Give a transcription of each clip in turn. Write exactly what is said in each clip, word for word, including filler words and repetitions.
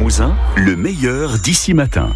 Limousin, le meilleur d'ici matin.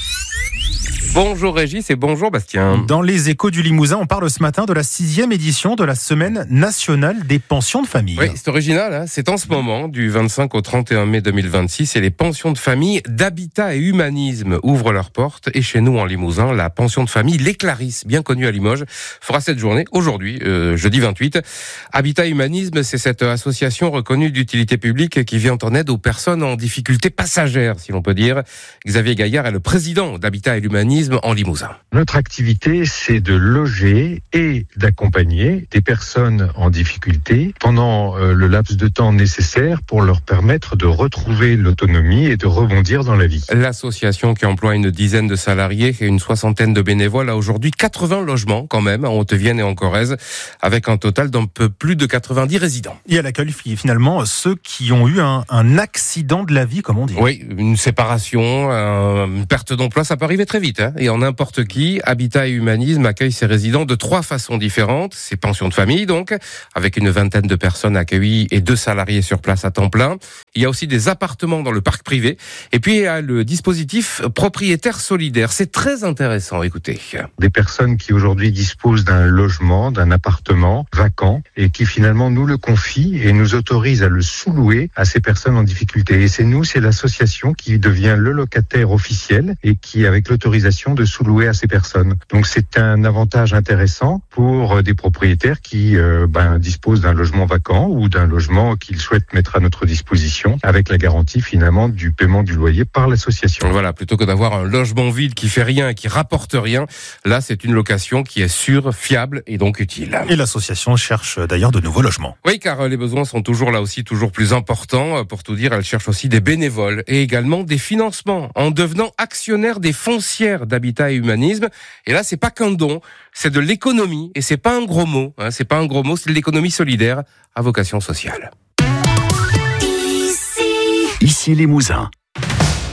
Bonjour Régis et bonjour Bastien. Dans les Échos du Limousin, on parle ce matin de la sixième édition de la Semaine nationale des pensions de famille. Oui, c'est original, hein, c'est en ce moment, du vingt-cinq au trente et un mai deux mille vingt-six, et les pensions de famille d'Habitat et Humanisme ouvrent leurs portes. Et chez nous en Limousin, la pension de famille Les Clarisses, bien connue à Limoges, fera cette journée aujourd'hui, euh, jeudi vingt-huit. Habitat et Humanisme, c'est cette association reconnue d'utilité publique qui vient en aide aux personnes en difficulté passagère, si l'on peut dire. Xavier Gaillard est le président d'Habitat et Humanisme en Limousin. Notre activité, c'est de loger et d'accompagner des personnes en difficulté pendant euh, le laps de temps nécessaire pour leur permettre de retrouver l'autonomie et de rebondir dans la vie. L'association qui emploie une dizaine de salariés et une soixantaine de bénévoles a aujourd'hui quatre-vingts logements quand même en Haute-Vienne et en Corrèze, avec un total d'un peu plus de quatre-vingt-dix résidents. Et elle accueille finalement ceux qui ont eu un, un accident de la vie, comme on dit. Oui, une séparation, une perte d'emploi, ça peut arriver très vite. Hein. Et en n'importe qui, Habitat et Humanisme accueille ses résidents de trois façons différentes. Ces pensions de famille, donc, avec une vingtaine de personnes accueillies et deux salariés sur place à temps plein. Il y a aussi des appartements dans le parc privé. Et puis, il y a le dispositif propriétaire solidaire. C'est très intéressant, écoutez. Des personnes qui aujourd'hui disposent d'un logement, d'un appartement vacant et qui finalement nous le confient et nous autorisent à le sous-louer à ces personnes en difficulté. Et c'est nous, c'est l'association qui devient le locataire officiel et qui, avec l'autorisation de sous-louer à ces personnes. Donc c'est un avantage intéressant pour des propriétaires qui euh, ben, disposent d'un logement vacant ou d'un logement qu'ils souhaitent mettre à notre disposition avec la garantie finalement du paiement du loyer par l'association. Voilà, plutôt que d'avoir un logement vide qui fait rien et qui rapporte rien, là c'est une location qui est sûre, fiable et donc utile. Et l'association cherche d'ailleurs de nouveaux logements. Oui, car les besoins sont toujours là aussi, toujours plus importants. Pour tout dire, elle cherche aussi des bénévoles et également des financements en devenant actionnaire des foncières d'Habitat et Humanisme. Et là, c'est pas qu'un don, c'est de l'économie et c'est pas un gros mot. Hein, c'est pas un gros mot, c'est de l'économie solidaire à vocation sociale. Ici Limousin.